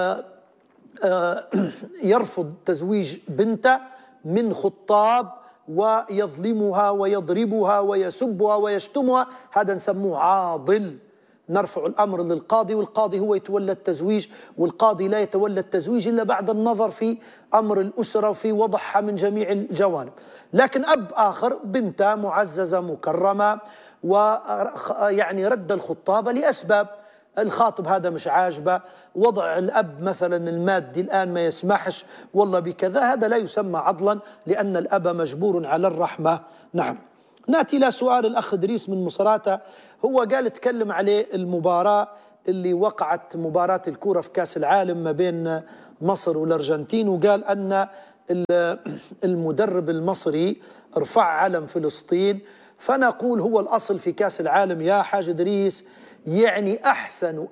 يرفض تزويج بنته من خطاب ويظلمها ويضربها ويسبها ويشتمها، هذا نسموه عاضل. نرفع الأمر للقاضي، والقاضي هو يتولى التزويج، والقاضي لا يتولى التزويج إلا بعد النظر في أمر الأسرة وفي وضعها من جميع الجوانب. لكن أب آخر بنته معززة مكرمة ويعني رد الخطاب لأسباب، الخاطب هذا مش عاجبه، وضع الأب مثلا المادي الآن ما يسمحش والله بكذا، هذا لا يسمى عضلا لأن الأب مجبور على الرحمة. نعم. نأتي إلى سؤال الأخ إدريس من مصراتة، هو قال تكلم عليه المباراة اللي وقعت، مباراة الكرة في كأس العالم ما بين مصر والأرجنتين، وقال أن المدرب المصري رفع علم فلسطين. فنقول هو الأصل في كأس العالم يا حاج إدريس يعني أحسن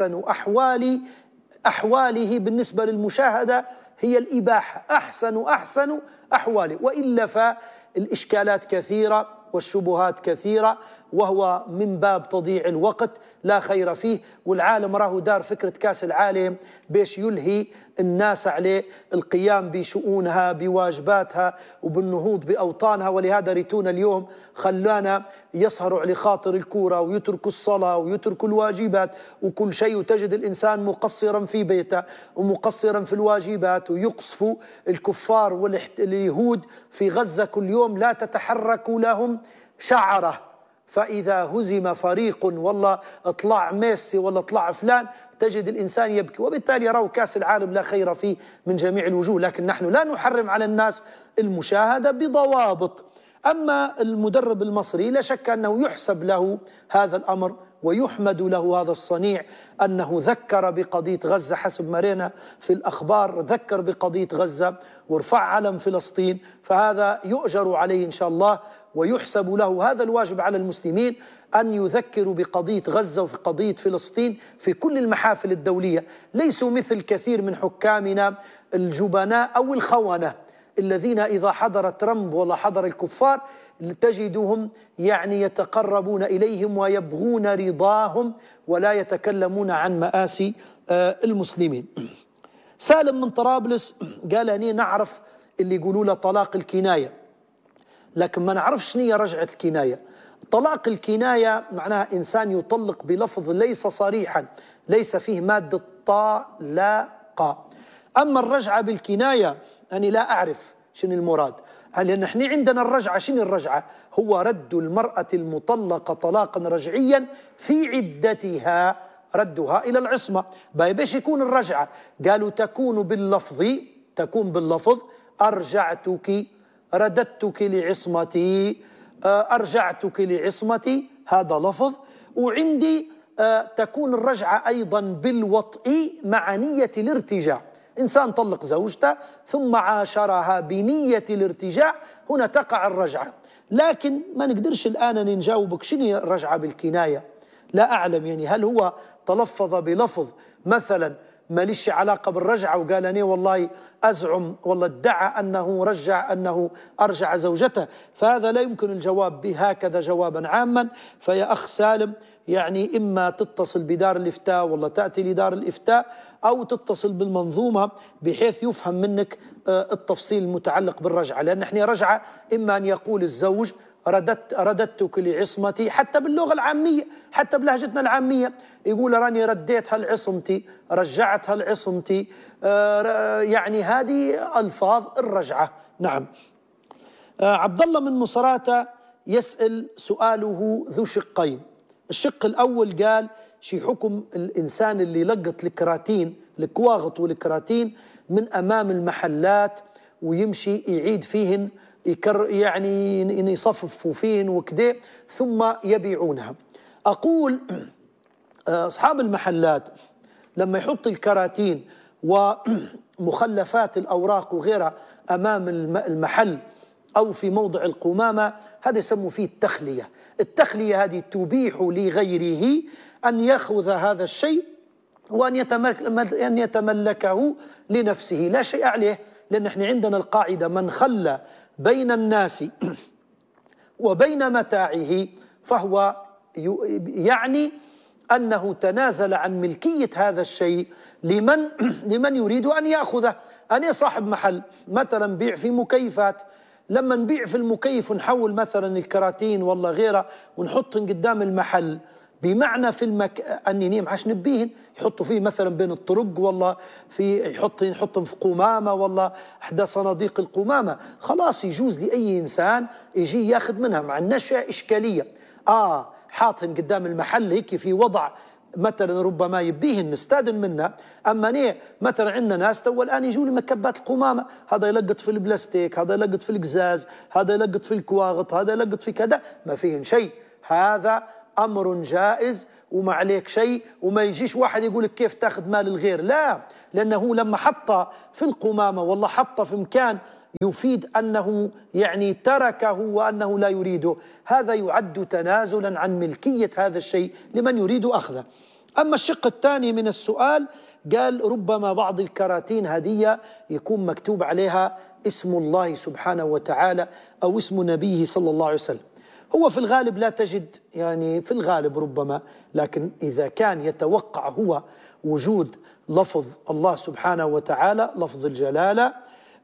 أحواله بالنسبة للمشاهدة هي الإباحة، أحسن أحواله، وإلا فالإشكالات كثيرة والشبهات كثيرة، وهو من باب تضييع الوقت لا خير فيه. والعالم راه دار فكرة كاس العالم باش يلهي الناس عليه القيام بشؤونها بواجباتها وبالنهوض بأوطانها، ولهذا ريتونا اليوم خلانا يسهروا على خاطر الكورة ويتركوا الصلاة ويتركوا الواجبات وكل شيء، وتجد الإنسان مقصرا في بيته ومقصرا في الواجبات، ويقصفوا الكفار واليهود في غزة كل يوم لا تتحرك لهم شعرة. فإذا هزم فريق والله اطلع ميسي ولا اطلع فلان تجد الإنسان يبكي، وبالتالي يروا كأس العالم لا خير فيه من جميع الوجوه. لكن نحن لا نحرم على الناس المشاهدة بضوابط. أما المدرب المصري لا شك أنه يحسب له هذا الأمر ويحمد له هذا الصنيع، أنه ذكر بقضية غزة حسب ما رينا في الأخبار، ذكر بقضية غزة ورفع علم فلسطين، فهذا يؤجر عليه إن شاء الله ويحسب له. هذا الواجب على المسلمين أن يذكروا بقضية غزة وفي قضية فلسطين في كل المحافل الدولية، ليسوا مثل كثير من حكامنا الجبناء أو الخونة الذين إذا حضر ترامب ولا حضر الكفار تجدهم يعني يتقربون إليهم ويبغون رضاهم ولا يتكلمون عن مآسي المسلمين. سالم من طرابلس قال أني نعرف اللي يقولوا له طلاق الكناية، لكن ما نعرفش شنو رجعة الكناية. طلاق الكناية معناها إنسان يطلق بلفظ ليس صريحا، ليس فيه مادة طلاق. أما الرجعة بالكناية أنا لا أعرف شنو المراد. لأن احنا عندنا الرجعة. شنو الرجعة؟ هو رد المرأة المطلقة طلاقا رجعيا في عدتها، ردها إلى العصمة. باش يكون الرجعة؟ قالوا تكون باللفظ أرجعتك، رددتك لعصمتي، أرجعتك لعصمتي، هذا لفظ. وعندي تكون الرجعة أيضا بالوطء مع نية الارتجاع. إنسان طلق زوجته ثم عاشرها بنية الارتجاع، هنا تقع الرجعة. لكن ما نقدرش الآن نجاوبك شنو الرجعة بالكناية، لا أعلم. يعني هل هو تلفظ بلفظ مثلا ما ليش علاقة بالرجعة وقال أنا والله أزعم والله ادعى أنه أرجع زوجته، فهذا لا يمكن الجواب بهكذا جوابا عاما. فيا أخ سالم يعني إما تتصل بدار الإفتاء والله تأتي لدار الإفتاء، أو تتصل بالمنظومة بحيث يفهم منك التفصيل المتعلق بالرجعة. لأن احنا رجعة إما أن يقول الزوج رددتك لعصمتي، حتى باللغة العامية، حتى بلهجتنا العامية يقول راني رديتها لعصمتي، رجعتها لعصمتي، يعني هذه ألفاظ الرجعة. نعم. عبد الله من مصراتة يسأل سؤاله ذو شقين. الشق الأول قال شي حكم الإنسان اللي لقط الكراتين، الكواغط والكراتين من أمام المحلات ويمشي يعيد فيهن، يعني يصففوا فيهن وكده ثم يبيعونها. أقول أصحاب المحلات لما يحط الكراتين ومخلفات الأوراق وغيرها أمام المحل أو في موضع القمامة، هذا يسموا فيه التخلية. التخلية هذه تبيح لغيره أن يأخذ هذا الشيء وأن يتملكه لنفسه، لا شيء عليه. لأن احنا عندنا القاعدة من خلى بين الناس وبين متاعه فهو يعني أنه تنازل عن ملكية هذا الشيء لمن يريد أن يأخذه. أنا صاحب محل مثلا بيع في مكيفات، لما نبيع في المكيف ونحول مثلا الكراتين والله غيره ونحطن قدام المحل، بمعنى في أني معاش نبيهن يحطوا فيه مثلا بين الطرق والله في يحطن في قمامة والله إحدى صناديق القمامة، خلاص يجوز لأي إنسان يجي ياخذ منها، مع الناس إشكالية. حاطن قدام المحل هيك في وضع مثلا ربما يبيهن نستادن منها. أما مثلا عندنا ناس تو الآن يجوا لي مكبات القمامة، هذا يلقط في البلاستيك، هذا يلقط في القزاز، هذا يلقط في الكواغط، هذا يلقط في كذا، ما فيهن شيء. هذا أمر جائز وما عليك شيء، وما يجيش واحد يقول لك كيف تاخذ مال الغير، لا، لأنه لما حط في القمامة والله حط في مكان يفيد أنه يعني تركه وأنه لا يريده، هذا يعد تنازلا عن ملكية هذا الشيء لمن يريد أخذه. أما الشق الثاني من السؤال قال ربما بعض الكراتين هدية يكون مكتوب عليها اسم الله سبحانه وتعالى أو اسم نبيه صلى الله عليه وسلم. هو في الغالب لا تجد، يعني في الغالب ربما، لكن إذا كان يتوقع هو وجود لفظ الله سبحانه وتعالى لفظ الجلالة،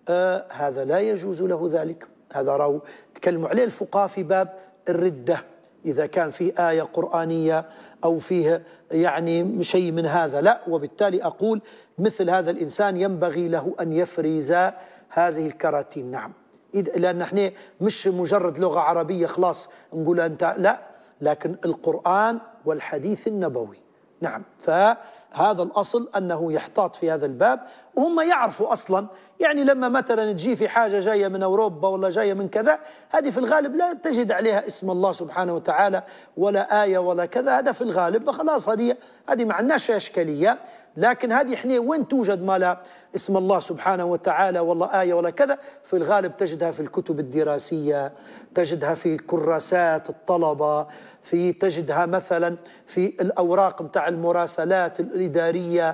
هذا لا يجوز له ذلك. هذا راهو تكلموا عليه الفقهاء في باب الردة، إذا كان في آية قرآنية أو فيه يعني شيء من هذا، لا. وبالتالي أقول مثل هذا الإنسان ينبغي له أن يفرز هذه الكراتين. نعم، لأن احنا مش مجرد لغة عربية خلاص نقول أنت، لا، لكن القرآن والحديث النبوي. نعم، فهذا الأصل أنه يحتاط في هذا الباب، وهم يعرفوا أصلا. يعني لما مثلا تجي في حاجة جاية من أوروبا ولا جاية من كذا، هذه في الغالب لا تجد عليها اسم الله سبحانه وتعالى ولا آية ولا كذا، هذا في الغالب فخلاص هذه ما عندناش إشكالية. لكن هذه احنا وين توجد ما لا اسم الله سبحانه وتعالى والله آية ولا كذا، في الغالب تجدها في الكتب الدراسية، تجدها في كراسات الطلبة، تجدها مثلا في الأوراق متاع المراسلات الإدارية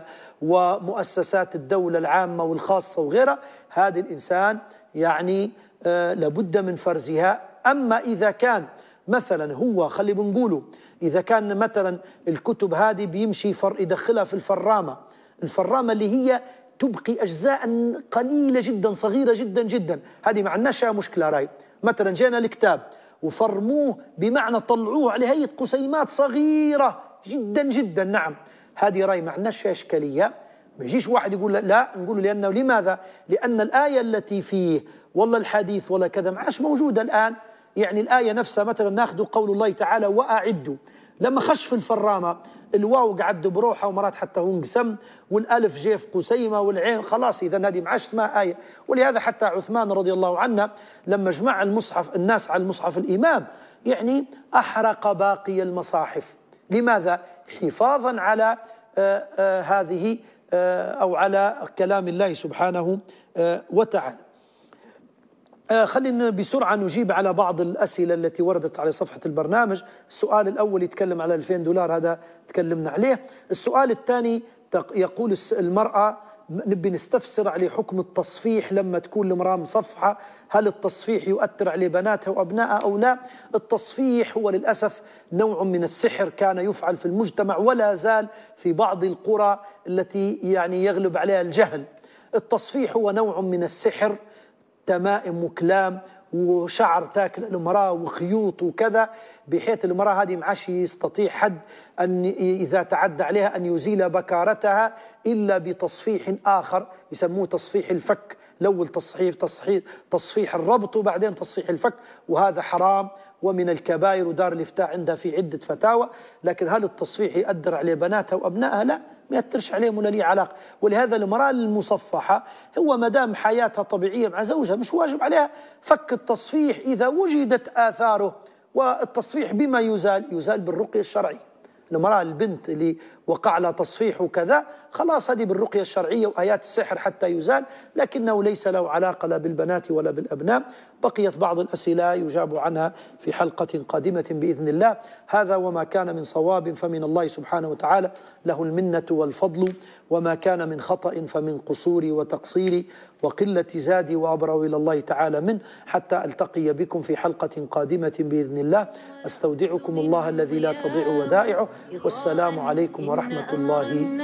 ومؤسسات الدولة العامة والخاصة وغيرها. هذه الإنسان يعني لابد من فرزها. أما إذا كان مثلا هو خلي بنقوله إذا كان مثلا الكتب هذه بيمشي يدخلها في الفرامة اللي هي تبقي أجزاء قليلة جدا صغيرة جدا جدا، هذه ما عندناش مشكلة. راي مثلا جينا الكتاب وفرموه، بمعنى طلعوه على هيئة قسيمات صغيرة جدا جدا، نعم، هذه راي ما عندناش إشكالية. ما يجيش واحد يقول لا، نقول لأنه لماذا؟ لأن الآية التي فيه والله الحديث ولا كذا، ما عادش موجودة الآن. يعني الآية نفسها مثلا ناخذ قول الله تعالى وأعدوا، لما خش في الفرامة الواو قعد بروحها ومرات حتى هو انقسم، والالف جاء في قسيمه والعين خلاص، اذا هذه ما عادش اسمها ايه. ولهذا حتى عثمان رضي الله عنه لما جمع المصحف الناس على المصحف الامام يعني احرق باقي المصاحف. لماذا؟ حفاظا على هذه او على كلام الله سبحانه وتعالى. خلينا بسرعة نجيب على بعض الأسئلة التي وردت على صفحة البرنامج. السؤال الأول يتكلم على 2000 دولار، هذا تكلمنا عليه. السؤال الثاني يقول المرأة نبي نستفسر على حكم التصفيح لما تكون المرأة مصفحة، هل التصفيح يؤثر على بناتها وأبنائها أو لا؟ التصفيح هو للأسف نوع من السحر كان يفعل في المجتمع ولا زال في بعض القرى التي يعني يغلب عليها الجهل. التصفيح هو نوع من السحر، تمائم وكلام وشعر تاكل المرأة وخيوط وكذا، بحيث المرأة هذه ما عادش يستطيع حد أن إذا تعدى عليها أن يزيل بكارتها إلا بتصفيح آخر يسموه تصفيح الفك. الأول تصفيح الربط وبعدين تصفيح الفك، وهذا حرام ومن الكبائر، ودار الإفتاء عندها في عدة فتاوى. لكن هل التصفيح يؤثر على بناتها وأبنائها؟ لا، ما يأثرش عليهم ولا ليه علاقة. ولهذا المرأة المصفحة هو مدام حياتها طبيعية مع زوجها مش واجب عليها فك التصفيح إذا وجدت آثاره. والتصفيح بما يزال بالرقية الشرعية. المرأة البنت اللي وقع لها تصفيح وكذا خلاص هذه بالرقية الشرعية وآيات السحر حتى يزال، لكنه ليس له علاقة لا بالبنات ولا بالأبناء. بقيت بعض الأسئلة يجاب عنها في حلقة قادمة بإذن الله. هذا وما كان من صواب فمن الله سبحانه وتعالى، له المنة والفضل، وما كان من خطأ فمن قصوري وتقصيري وقلة زادي وأبرأ إلى الله تعالى منه. حتى ألتقي بكم في حلقة قادمة بإذن الله، أستودعكم الله الذي لا تضيع ودائعه، والسلام عليكم ورحمة الله